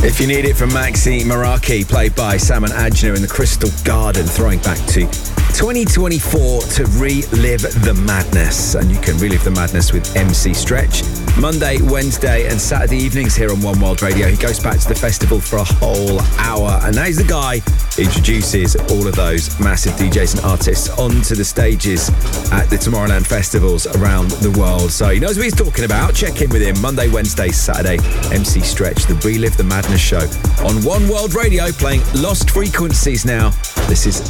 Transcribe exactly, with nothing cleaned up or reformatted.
If You Need It from Maxi Meraki, played by Sam and Ajna in the Crystal Garden, throwing back to twenty twenty-four to relive the madness. And you can relive the madness with M C Stretch. Monday, Wednesday and Saturday evenings here on One World Radio. He goes back to the festival for a whole hour. And now he's the guy who introduces all of those massive D Js and artists onto the stages at the Tomorrowland festivals around the world. So he knows what he's talking about. Check in with him Monday, Wednesday, Saturday. M C Stretch, the Relive the Madness show on One World Radio, playing Lost Frequencies now. This is